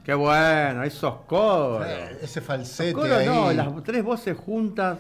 Qué bueno, esos coros. Ese falsete Los coros ahí. no, las tres voces juntas.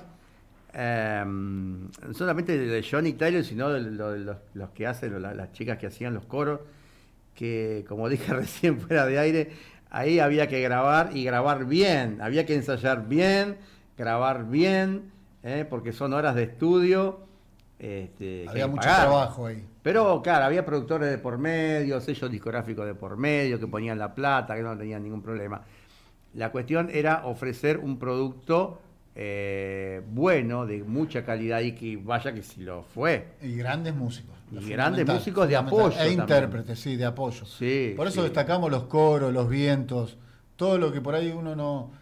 Solamente de Johnny Taylor, sino de los que hacen, las chicas que hacían los coros, que como dije recién fuera de aire, ahí había que grabar y grabar bien, había que ensayar bien, grabar bien, porque son horas de estudio. Que Había mucho pagar. trabajo ahí. Pero claro, había productores de por medio, sellos discográficos de por medio, que ponían la plata, que no tenían ningún problema. La cuestión era ofrecer un producto bueno, de mucha calidad, y que vaya que si lo fue. Y grandes músicos. Y grandes músicos de apoyo. E intérpretes, sí, de apoyo. Sí, por eso sí. destacamos los coros, los vientos, todo lo que por ahí uno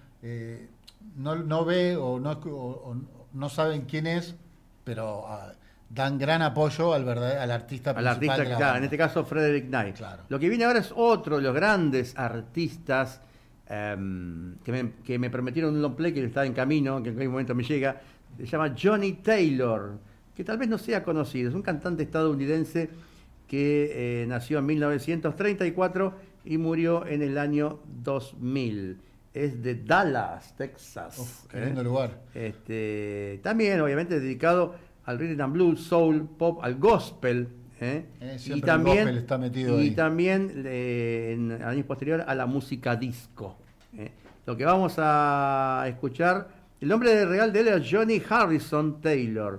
no ve o no saben quién es, pero dan gran apoyo al artista Al principal artista, de la claro, banda. en este caso Frederick Knight. Claro. Lo que viene ahora es otro de los grandes artistas que me prometieron un long play que está en camino, que en cualquier momento me llega. Se llama Johnny Taylor, que tal vez no sea conocido. Es un cantante estadounidense que nació en 1934 y murió en el año 2000. Es de Dallas, Texas. Uf, qué lindo lugar. También, obviamente, dedicado al rhythm and blues, soul, pop, al gospel. Y también, el gospel está metido ahí. Y también, en años posteriores, a la música disco. Lo que vamos a escuchar, el nombre real de él es Johnny Harrison Taylor.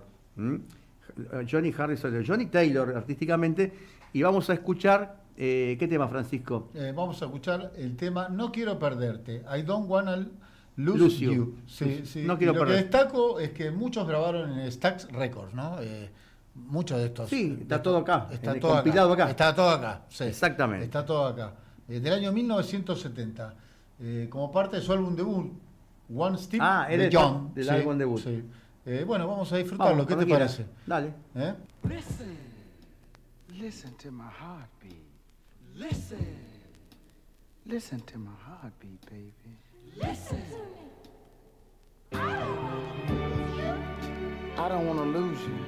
Johnny Taylor, artísticamente. Y vamos a escuchar, ¿qué tema, Francisco? Vamos a escuchar el tema No Quiero Perderte, I Don't Wanna Lose You. Sí, sí. No quiero lo perder. que destaco es que muchos grabaron en Stax Records, ¿no? Muchos de estos. Sí, está todo acá. Está todo compilado acá. Está todo acá, sí. Exactamente. Está todo acá. Del año 1970. Como parte de su álbum debut, One Step Beyond. Del álbum debut. Sí. Bueno, vamos a disfrutarlo. ¿Qué te parece? Dale. Listen to my heartbeat. Listen to my heartbeat, baby. Listen. I don't want to lose you.